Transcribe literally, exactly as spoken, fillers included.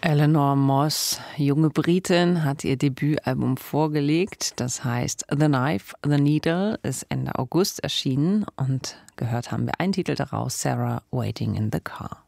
Eleanor Moss, junge Britin, hat ihr Debütalbum vorgelegt. Das heißt The Knife, The Needle, ist Ende August erschienen und gehört haben wir einen Titel daraus, Sarah Waiting in the Car.